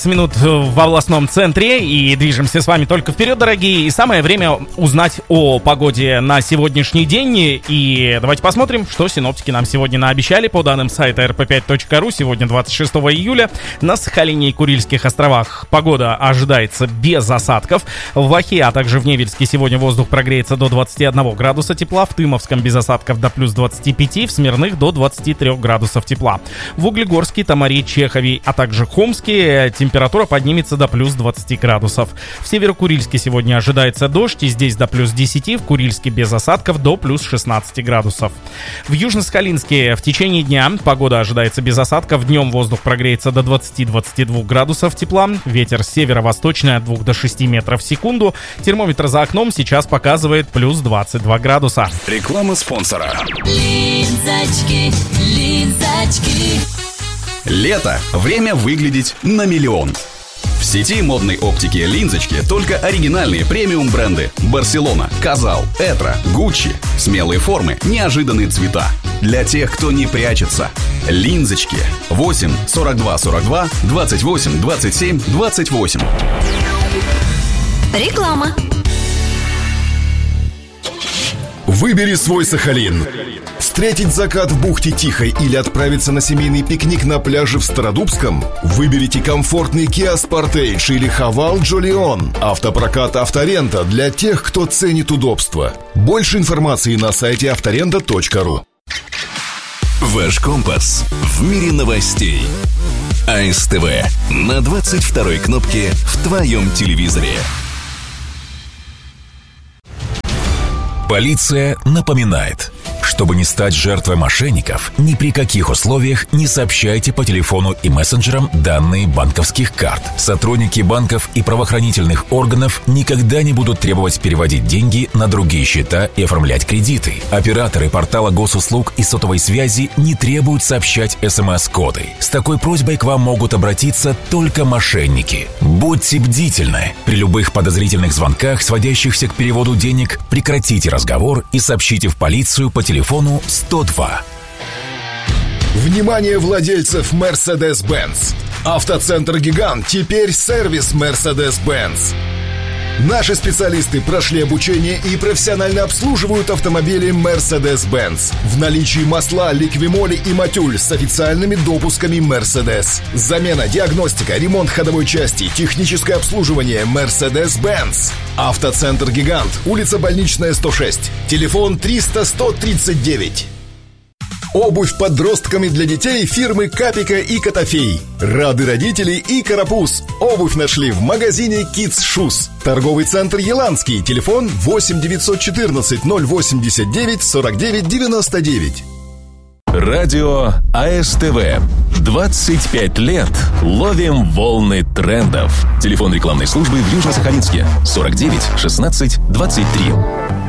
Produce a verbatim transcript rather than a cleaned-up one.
минут в областном центре, и движемся с вами только вперед, дорогие. И самое время узнать о погоде на сегодняшний день. И давайте посмотрим, что синоптики нам сегодня наобещали. По данным сайта эр пэ пять точка ру, сегодня двадцать шестого июля на Сахалине и Курильских островах погода ожидается без осадков. В Охе, а также в Невельске сегодня воздух прогреется до двадцати одного градуса тепла, в Тымовском без осадков до плюс двадцати пяти, в Смирных до двадцати трёх градусов тепла. В Углегорске, Тамаре, Чехове, а также Хомске температура Температура поднимется до плюс двадцати градусов. В Северо-Курильске сегодня ожидается дождь, и здесь до плюс десяти, в Курильске без осадков до плюс шестнадцати градусов. В Южно-Сахалинске в течение дня погода ожидается без осадков, днем воздух прогреется до двадцати-двадцати двух градусов тепла, ветер северо-восточный от двух до шести метров в секунду, термометр за окном сейчас показывает плюс двадцать два градуса. Реклама спонсора. Линзочки, линзочки. Лето. Время выглядеть на миллион. В сети модной оптики «Линзочки» только оригинальные премиум бренды: Барселона, Казал, Этро, Гуччи. Смелые формы, неожиданные цвета. Для тех, кто не прячется. «Линзочки». восемь сорок два сорок два двадцать восемь двадцать семь двадцать восемь. Реклама. Выбери свой Сахалин. Встретить закат в бухте Тихой или отправиться на семейный пикник на пляже в Стародубском? Выберите комфортный Kia Sportage или Haval Jolion. Автопрокат «Авторента» для тех, кто ценит удобство. Больше информации на сайте авторента точка ру. Ваш компас в мире новостей. а эс тэ вэ на двадцать второй кнопке в твоем телевизоре. Полиция напоминает: чтобы не стать жертвой мошенников, ни при каких условиях не сообщайте по телефону и мессенджерам данные банковских карт. Сотрудники банков и правоохранительных органов никогда не будут требовать переводить деньги на другие счета и оформлять кредиты. Операторы портала госуслуг и сотовой связи не требуют сообщать эс эм эс-коды. С такой просьбой к вам могут обратиться только мошенники. Будьте бдительны. При любых подозрительных звонках, сводящихся к переводу денег, прекратите разговор и сообщите в полицию по телефону сто два. Внимание владельцев Mercedes-Benz! Автоцентр «Гигант» теперь сервис Mercedes-Benz. Наши специалисты прошли обучение и профессионально обслуживают автомобили Mercedes-Benz. В наличии масла, ликвимоли и матюль с официальными допусками Mercedes. Замена, диагностика, ремонт ходовой части, техническое обслуживание Mercedes-Benz. Автоцентр «Гигант», улица Больничная, сто шесть. Телефон триста сто тридцать девять. Обувь подростками для детей фирмы Капика и Котофей. Рады родители и Карапуз. Обувь нашли в магазине Kids Shoes. Торговый центр Еланский. Телефон восемь девятьсот четырнадцать ноль восемьдесят девять сорок девять девяносто девять. Радио а эс тэ вэ. двадцать пять лет ловим волны трендов. Телефон рекламной службы в Южно-Сахалинске сорок девять шестнадцать двадцать три.